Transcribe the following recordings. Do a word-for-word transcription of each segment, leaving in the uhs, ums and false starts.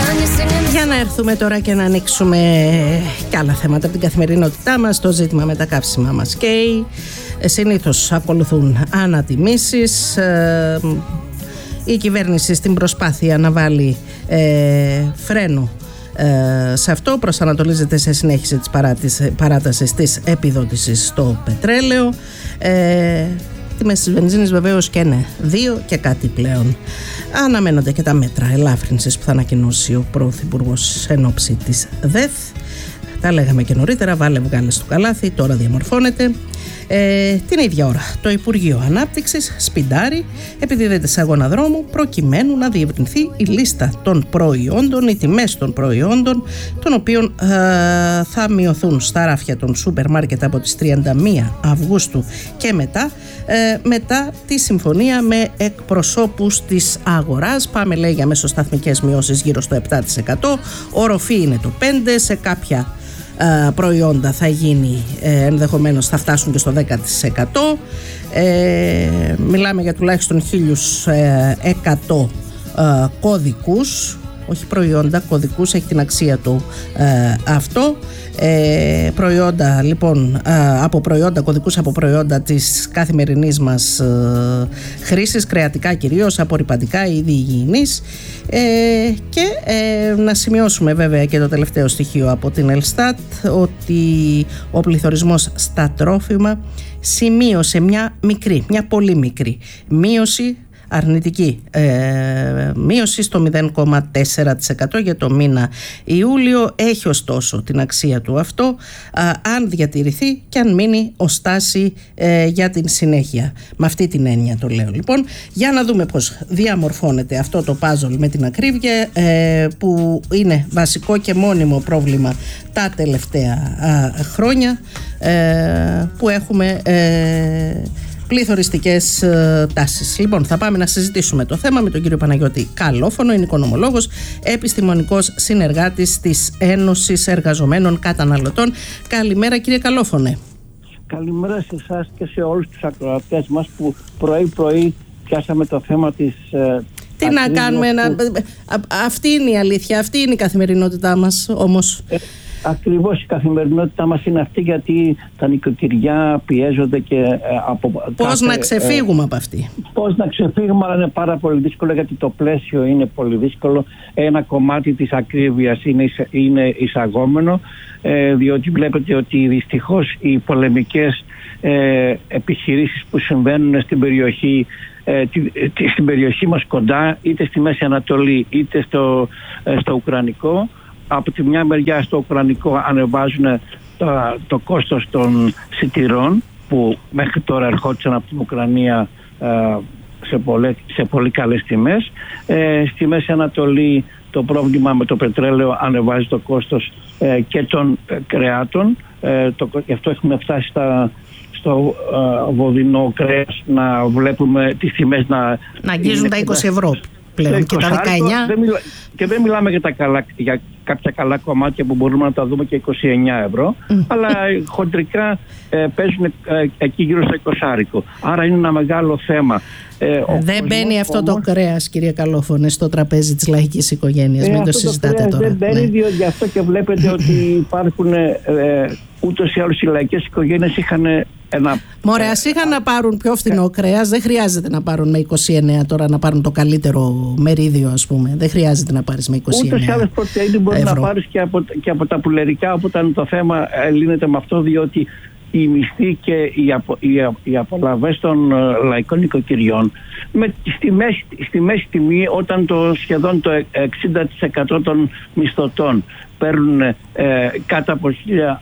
Για να έρθουμε τώρα και να ανοίξουμε κι άλλα θέματα από την καθημερινότητά μας. Το ζήτημα με τα καύσιμα μας καίει. Συνήθως ακολουθούν ανατιμήσεις. Η κυβέρνηση στην προσπάθεια να βάλει ε, φρένο ε, σε αυτό προσανατολίζεται σε συνέχιση της παράτασης της επιδότησης στο πετρέλαιο. Ε, τιμές της βενζίνης βεβαίως και ναι, δύο και κάτι πλέον. Αναμένονται και τα μέτρα ελάφρυνσης που θα ανακοινώσει ο Πρωθυπουργός εν ώψη της ΔΕΘ. Τα λέγαμε και νωρίτερα, βάλε βγάλε στο καλάθι, τώρα διαμορφώνεται. Ε, την ίδια ώρα το Υπουργείο Ανάπτυξης σπιντάρει, επιδίδεται σε αγώνα δρόμου προκειμένου να διευρυνθεί η λίστα των προϊόντων, οι τιμές των προϊόντων, των οποίων ε, θα μειωθούν στα ράφια των σούπερ μάρκετ από τις τριάντα μία Αυγούστου και μετά, ε, μετά τη συμφωνία με εκπροσώπους της αγοράς. Πάμε, λέει, για μεσοσταθμικές μειώσεις γύρω στο επτά τοις εκατό, οροφή είναι το πέντε τοις εκατό, σε κάποια προϊόντα θα γίνει, ε, ενδεχομένως θα φτάσουν και στο δέκα τοις εκατό. Ε, μιλάμε για τουλάχιστον χίλιους εκατό ε, κώδικους, όχι προϊόντα, κωδικούς, έχει την αξία του ε, αυτό. Ε, προϊόντα λοιπόν ε, από προϊόντα, κωδικούς από προϊόντα της καθημερινής μας ε, χρήσης, κρεατικά κυρίως, απορρυπαντικά, είδη υγιεινής. Ε, και ε, να σημειώσουμε βέβαια και το τελευταίο στοιχείο από την Ελστάτ, ότι ο πληθωρισμός στα τρόφιμα σημείωσε μια μικρή, μια πολύ μικρή μείωση, αρνητική ε, μείωση στο μηδέν κόμμα τέσσερα τοις εκατό για το μήνα Ιούλιο. Έχει ωστόσο την αξία του αυτό, α, αν διατηρηθεί και αν μείνει ως στάση ε, για την συνέχεια. Με αυτή την έννοια το λέω λοιπόν. Για να δούμε πώς διαμορφώνεται αυτό το puzzle με την ακρίβεια, ε, που είναι βασικό και μόνιμο πρόβλημα τα τελευταία α, χρόνια, ε, που έχουμε ε, πληθωριστικές ε, τάσεις. Λοιπόν, θα πάμε να συζητήσουμε το θέμα με τον κύριο Παναγιώτη Καλόφωνο, είναι οικονομολόγος, επιστημονικός συνεργάτης της Ένωσης Εργαζομένων Καταναλωτών. Καλημέρα, κύριε Καλόφωνε. Καλημέρα σε εσάς και σε όλους τους ακροατές μας που πρωί-πρωί πιάσαμε το θέμα της... Ε, Τι να κάνουμε, που... να... αυτή είναι η αλήθεια, αυτή είναι η καθημερινότητά μας όμως. Ε, Ακριβώς η καθημερινότητά μας είναι αυτή, γιατί τα νοικοκυριά πιέζονται και ε, από... Πώς κάθε, να ξεφύγουμε ε, από αυτή. Πώς να ξεφύγουμε, αλλά είναι πάρα πολύ δύσκολο, γιατί το πλαίσιο είναι πολύ δύσκολο. Ένα κομμάτι της ακρίβειας είναι, είναι εισαγόμενο, ε, διότι βλέπετε ότι δυστυχώς οι πολεμικές ε, επιχειρήσεις που συμβαίνουν στην περιοχή, ε, τη, τη, στην περιοχή μας κοντά, είτε στη Μέση Ανατολή είτε στο, ε, στο Ουκρανικό, από τη μια μεριά στο Ουκρανικό ανεβάζουν το, το κόστος των σιτηρών, που μέχρι τώρα ερχόντουσαν από την Ουκρανία ε, σε, πολλές, σε πολύ καλές τιμές. Ε, στη Μέση Ανατολή το πρόβλημα με το πετρέλαιο ανεβάζει το κόστος ε, και των ε, κρεάτων. Ε, το, γι' αυτό έχουμε φτάσει στα, στο ε, βοδινό κρέας να βλέπουμε τις τιμές να... Να αγγίζουν τα είκοσι ευρώ. Πλέον, και τα δεκαεννιά. Δεν μιλά, και δεν μιλάμε για, τα καλά, για κάποια καλά κομμάτια που μπορούμε να τα δούμε και είκοσι εννιά ευρώ, mm. αλλά χοντρικά ε, παίζουν ε, εκεί γύρω στο εικοσάρικο. Άρα είναι ένα μεγάλο θέμα. Ε, δεν μπαίνει αυτό όμως, το κρέας, κύριε Καλόφωνε, στο τραπέζι της λαϊκής οικογένειας. Ε, Μην το συζητάτε το τώρα. Δεν μπαίνει, ναι. Διότι γι' αυτό και βλέπετε ότι υπάρχουν ε, ούτως ή άλλως οι λαϊκές οικογένειες είχαν ένα... Μωρέ, ας είχαν να πάρουν πιο φθηνό κρέας, δεν χρειάζεται να πάρουν με είκοσι εννέα τώρα, να πάρουν το καλύτερο μερίδιο, ας πούμε. Δεν χρειάζεται να πάρεις με είκοσι εννέα. Ούτως ή άλλως πρωτεΐνη μπορεί να πάρεις και από, και από τα πουλερικά, οπότε το θέμα λύνεται με αυτό, διότι οι μισθοί και οι, απο, οι, οι απολαβές των uh, λαϊκών οικοκυριών με, στη, μέση, στη μέση τιμή, όταν το σχεδόν το εξήντα τοις εκατό των μισθωτών παίρνουν ε, κάτω από χίλια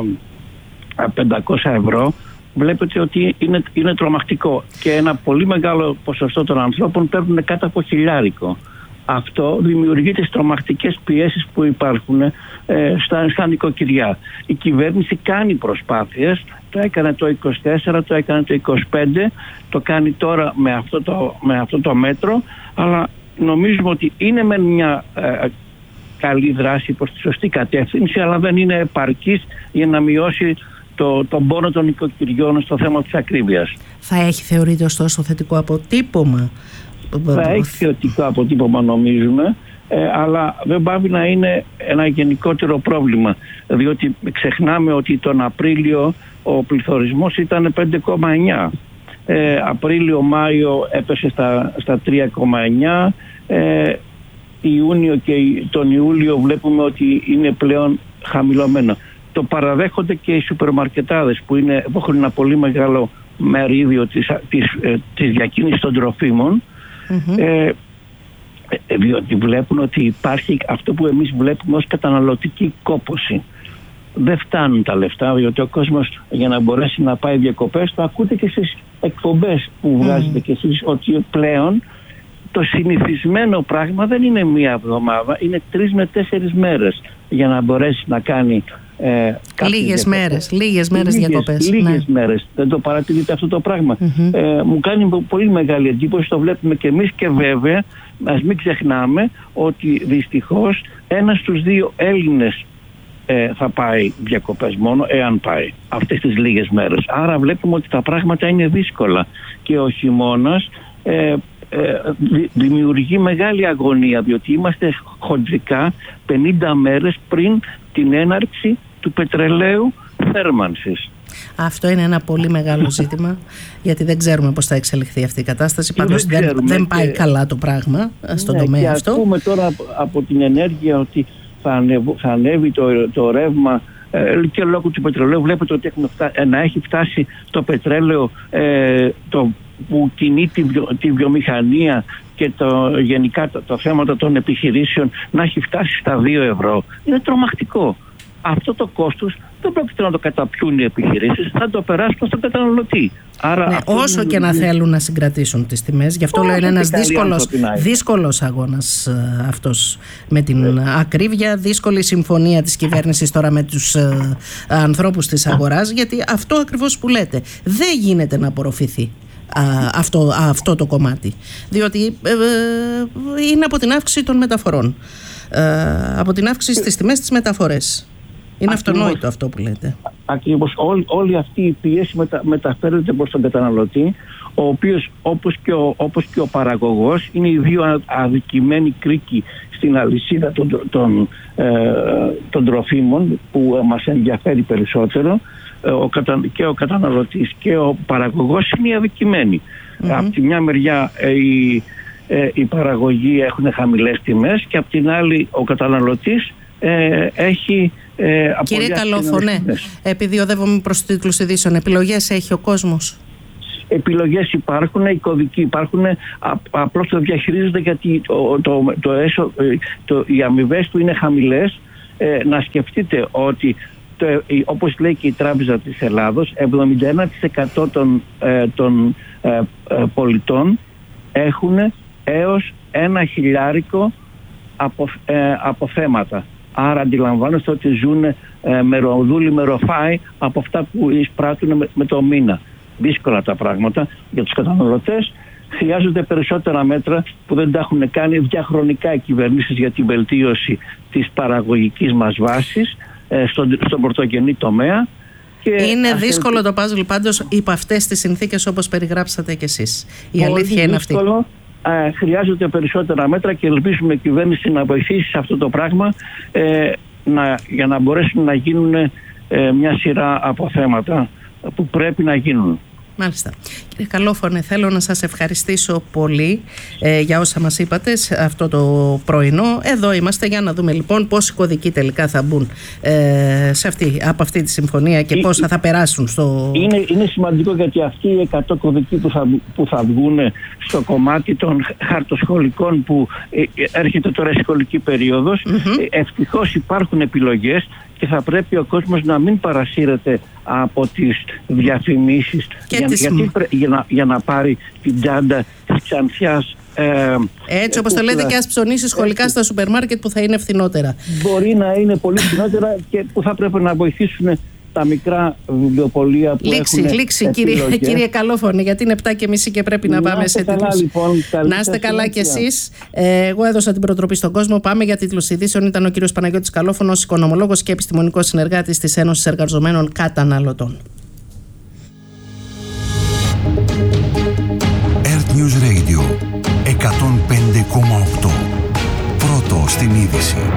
πεντακόσια ευρώ, βλέπετε ότι είναι, είναι τρομακτικό, και ένα πολύ μεγάλο ποσοστό των ανθρώπων παίρνουν κάτω από χιλιάρικο. Αυτό δημιουργεί τις τρομακτικές πιέσεις που υπάρχουν ε, στα, στα νοικοκυριά. Η κυβέρνηση κάνει προσπάθειες, το έκανε το είκοσι τέσσερα, το έκανε το είκοσι πέντε, το κάνει τώρα με αυτό το, με αυτό το μέτρο, αλλά νομίζουμε ότι είναι με μια ε, καλή δράση προς τη σωστή κατεύθυνση, αλλά δεν είναι επαρκής για να μειώσει το, τον πόνο των νοικοκυριών στο θέμα της ακρίβειας. Θα έχει, θεωρείται, ωστόσο θετικό αποτύπωμα? Θα έχει θετικό αποτύπωμα, νομίζουμε, ε, αλλά δεν πάβει να είναι ένα γενικότερο πρόβλημα, διότι ξεχνάμε ότι τον Απρίλιο ο πληθωρισμός ήταν πέντε κόμμα εννιά. Ε, Απρίλιο-Μάιο έπεσε στα, στα τρία κόμμα εννιά. Ε, Ιούνιο και τον Ιούλιο βλέπουμε ότι είναι πλέον χαμηλωμένο. Το παραδέχονται και οι σούπερμαρκετάδες που, είναι, που έχουν ένα πολύ μεγάλο μερίδιο της, της, της διακίνησης των τροφίμων, mm-hmm. ε, διότι βλέπουν ότι υπάρχει αυτό που εμείς βλέπουμε ως καταναλωτική κόπωση. Δεν φτάνουν τα λεφτά, διότι ο κόσμος για να μπορέσει να πάει διακοπές, το ακούτε και στις εκπομπές που βγάζετε mm. και εσείς, ότι πλέον το συνηθισμένο πράγμα δεν είναι μία εβδομάδα, είναι τρεις με τέσσερις μέρες για να μπορέσει να κάνει ε, λίγες μέρες, λίγες μέρες λίγες, διακοπές. Λίγες ναι. μέρες. Δεν το παρατηρείτε αυτό το πράγμα. Mm-hmm. Ε, μου κάνει πολύ μεγάλη εντύπωση, το βλέπουμε και εμείς, και βέβαια ας μην ξεχνάμε ότι δυστυχώς ένας στους δύο Έλληνες ε, θα πάει διακοπές μόνο, εάν πάει αυτές τις λίγες μέρες. Άρα βλέπουμε ότι τα πράγματα είναι δύσκολα και ο χειμώνας ε, ε, δημιουργεί μεγάλη αγωνία, διότι είμαστε χοντρικά πενήντα μέρες πριν την έναρξη του πετρελαίου θέρμανσης. Αυτό είναι ένα πολύ μεγάλο ζήτημα, γιατί δεν ξέρουμε πώς θα εξελιχθεί αυτή η κατάσταση. Πάντως δεν, δεν, δεν πάει και καλά το πράγμα στον ναι, τομέα και αυτό. Ακούμε τώρα από την ενέργεια ότι θα, ανεβ, θα ανέβει το, το ρεύμα ε, και λόγω του πετρελαίου. Βλέπετε ότι έχουμε φτάσει, να έχει φτάσει το πετρέλαιο ε, το, που κινεί τη, βιο, τη βιομηχανία και το, γενικά το, το θέματα των επιχειρήσεων να έχει φτάσει στα δύο ευρώ. Είναι τρομακτικό. Αυτό το κόστος δεν πρόκειται να το καταπιούν οι επιχειρήσεις, θα το περάσουν στον καταναλωτή. Άρα ναι, όσο και να θέλουν να συγκρατήσουν τις τιμές, γι' αυτό λέω είναι ένας δύσκολος, δύσκολος αγώνας ε, αυτός με την ε. ακρίβεια, δύσκολη συμφωνία της κυβέρνησης τώρα με τους ε, ανθρώπους της αγοράς, γιατί αυτό ακριβώς που λέτε, δεν γίνεται να απορροφηθεί α, αυτό, α, αυτό το κομμάτι, διότι ε, ε, είναι από την αύξηση των μεταφορών, ε, από την αύξηση στις τιμές της μεταφορές. Είναι ακριβώς αυτονόητο αυτό που λέτε. Ακριβώς. Όλη, όλη αυτή η πίεση μετα, μεταφέρεται προς τον καταναλωτή, ο οποίος όπως και ο, όπως και ο παραγωγός είναι οι δύο αδικημένοι κρίκοι στην αλυσίδα των, των, ε, των τροφίμων που μας ενδιαφέρει περισσότερο. Ε, ο κατα, και ο καταναλωτής και ο παραγωγός είναι οι αδικημένοι. Mm-hmm. Από τη μια μεριά ε, οι, ε, οι παραγωγοί έχουν χαμηλές τιμές και από την άλλη ο καταναλωτής ε, έχει... Ε, Κύριε Καλόφωνε, επειδή οδεύομαι προς τίτλους ειδήσεων, επιλογές έχει ο κόσμος? Επιλογές υπάρχουν, οι κωδικοί υπάρχουν, απλώς το διαχειρίζονται γιατί το, το, το έσω, το, οι αμοιβές του είναι χαμηλές. Ε, να σκεφτείτε ότι το, όπως λέει και η Τράπεζα της Ελλάδος, εβδομήντα ένα τοις εκατό των, ε, των ε, ε, πολιτών έχουν έως ένα χιλιάρικο από, ε, αποθέματα. Άρα αντιλαμβάνεστε ότι ζουν ε, μεροδούλοι, μεροφάοι από αυτά που εισπράττουν με, με το μήνα. Δύσκολα τα πράγματα για τους καταναλωτές. Χρειάζονται περισσότερα μέτρα που δεν τα έχουν κάνει διαχρονικά οι κυβερνήσεις για την βελτίωση της παραγωγικής μας βάσης ε, στον, στον πρωτογενή τομέα. Και είναι αυτή... δύσκολο το πάζλ πάντως υπό αυτές τις συνθήκες όπως περιγράψατε κι εσείς. Η αλήθεια είναι αυτή. Ε, χρειάζονται περισσότερα μέτρα και ελπίζουμε η κυβέρνηση να βοηθήσει σε αυτό το πράγμα ε, να, για να μπορέσουν να γίνουν ε, μια σειρά από θέματα που πρέπει να γίνουν. Μάλιστα. Κύριε Καλόφωνε, θέλω να σας ευχαριστήσω πολύ ε, για όσα μας είπατε σε αυτό το πρωινό. Εδώ είμαστε για να δούμε λοιπόν πόσοι κωδικοί τελικά θα μπουν ε, σε αυτή, από αυτή τη συμφωνία και πόσα θα περάσουν στο... Είναι, είναι σημαντικό γιατί αυτοί οι εκατό κωδικοί που θα, που θα βγουν στο κομμάτι των χαρτοσχολικών που ε, έρχεται τώρα η σχολική περίοδος, mm-hmm. ε, ευτυχώς υπάρχουν επιλογές και θα πρέπει ο κόσμος να μην παρασύρεται από τις διαφημίσεις για, τις... Γιατί, για, να, για να πάρει την τσάντα της Ξανθιάς. Ε, Έτσι όπως το λέτε θα... και ας ψωνίσει σχολικά έτσι, στα σούπερ μάρκετ που θα είναι φθηνότερα. Μπορεί να είναι πολύ φθηνότερα και που θα πρέπει να βοηθήσουν τα μικρά βιβλιοπωλεία που λήξη, έχουν λήξη, κύριε, κύριε Καλόφωνε, γιατί είναι επτά και μισή και πρέπει να, να πάμε σε τίτλους. Λοιπόν, να είστε καλά κι εσείς. Ε, εγώ έδωσα την προτροπή στον κόσμο. Πάμε για τίτλους ειδήσεων. Ήταν ο κύριος Παναγιώτης Καλόφωνος, οικονομολόγος και επιστημονικός συνεργάτης της Ένωσης Εργαζομένων Καταναλωτών. Earth News Radio εκατόν πέντε κόμμα οκτώ. Πρώτος στην είδηση.